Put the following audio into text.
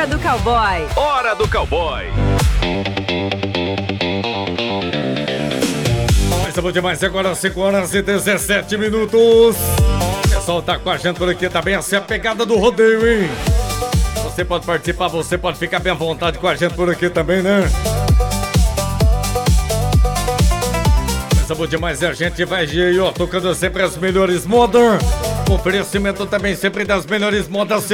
Hora do Cowboy. Hora do Cowboy. Mas é bom demais, agora 5 horas e 17 minutos. O pessoal tá com a gente por aqui também, essa é a pegada do rodeio, hein? Você pode participar, você pode ficar bem à vontade com a gente por aqui também, né? Mas é bom demais, a gente vai aí, ó, tocando sempre as melhores modas. Oferecimento também sempre das melhores modas.